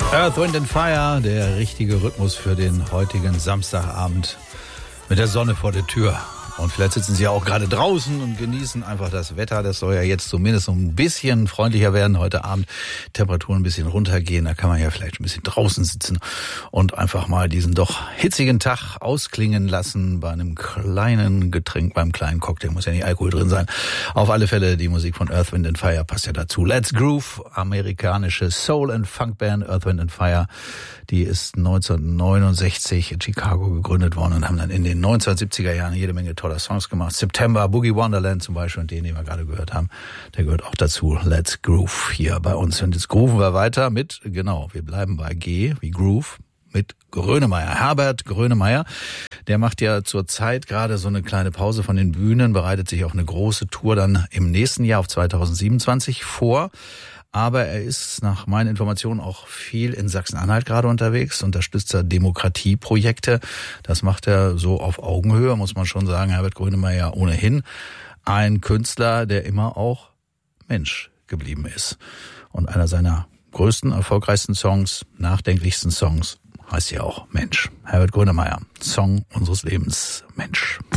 Earth, Wind and Fire, der richtige Rhythmus für den heutigen Samstagabend mit der Sonne vor der Tür. Und vielleicht sitzen Sie ja auch gerade draußen und genießen einfach das Wetter. Das soll ja jetzt zumindest so ein bisschen freundlicher werden heute Abend. Temperaturen ein bisschen runtergehen. Da kann man ja vielleicht ein bisschen draußen sitzen und einfach mal diesen doch hitzigen Tag ausklingen lassen bei einem kleinen Getränk, beim kleinen Cocktail. Muss ja nicht Alkohol drin sein. Auf alle Fälle, die Musik von Earth, Wind and Fire passt ja dazu. Let's Groove, amerikanische Soul- and Funk-Band Earth, Wind and Fire. Die ist 1969 in Chicago gegründet worden und haben dann in den 1970er Jahren jede Menge toller Songs gemacht. September, Boogie Wonderland zum Beispiel, und den wir gerade gehört haben, der gehört auch dazu. Let's Groove hier bei uns. Und jetzt grooven wir weiter mit, genau, wir bleiben bei G wie Groove, mit Grönemeyer. Herbert Grönemeyer, der macht ja zurzeit gerade so eine kleine Pause von den Bühnen, bereitet sich auf eine große Tour dann im nächsten Jahr, auf 2027 vor. Aber er ist nach meinen Informationen auch viel in Sachsen-Anhalt gerade unterwegs, unterstützt er Demokratieprojekte. Das macht er so auf Augenhöhe, muss man schon sagen. Herbert Grönemeyer ohnehin ein Künstler, der immer auch Mensch geblieben ist. Und einer seiner größten, erfolgreichsten Songs, nachdenklichsten Songs heißt ja auch Mensch. Herbert Grönemeyer, Song unseres Lebens, Mensch.